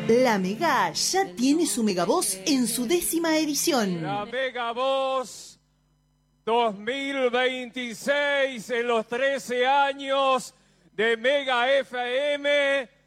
La Mega ya tiene su Megavoz en su 10ª edición. La Megavoz 2026 en los 13 años de Mega FM